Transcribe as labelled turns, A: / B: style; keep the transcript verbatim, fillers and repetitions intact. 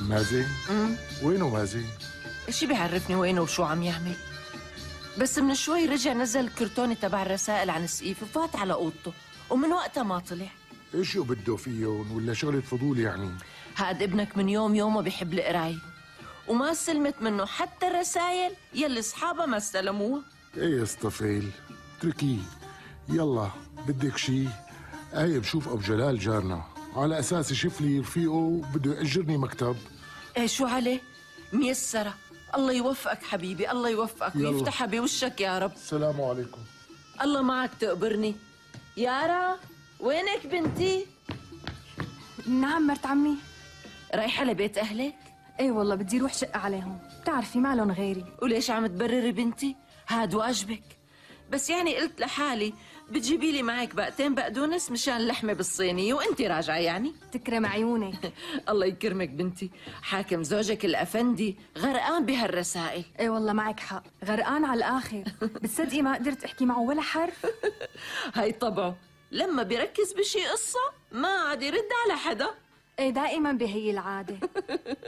A: مازن؟
B: امم
A: وينه مازن؟
B: شي بيعرفني وينه وشو عم يعمل؟ بس من شوي رجع نزل الكرتونة تبع الرسائل عن السقيف وفات على اوضته، ومن وقتها ما طلع.
A: ايش بده فيهم ولا شغلة فضول يعني؟
B: هاد ابنك من يوم يومه بيحب القراية، وما سلمت منه حتى الرسائل يلي اصحابها ما استلموها.
A: ايه يا اسطفيل، اتركيه. يلا بدك شي؟ هاي بشوف ابو جلال جارنا، على اساس يشوف لي رفيقه بده يأجرني مكتب.
B: ايه شو عليه؟ ميسرة. الله يوفقك حبيبي، الله يوفقك
A: يلا.
B: ويفتحها بوشك يا رب.
A: السلام عليكم.
B: الله معك تقبرني. يارا وينك بنتي؟
C: نعم مرت عمي.
B: رايحة لبيت أهلك؟
C: ايه والله بدي روح شقة عليهم، بتعرفي ما لهم غيري.
B: وليش عم تبرري بنتي؟ هاد واجبك. بس يعني قلت لحالي بتجيبي لي معك بقتين بقدونس مشان اللحمة بالصينية وانتي راجعة يعني.
C: تكرم عيونك.
B: الله يكرمك بنتي. حاكم زوجك الأفندي غرقان بهالرسائل.
C: ايه والله معك حق، غرقان على الآخر. بتصدقي ما قدرت احكي معه ولا حرف.
B: هاي طبعه، لما بيركز بشي قصة ما عاد يرد على حدا.
C: ايه دائما بهي العادة.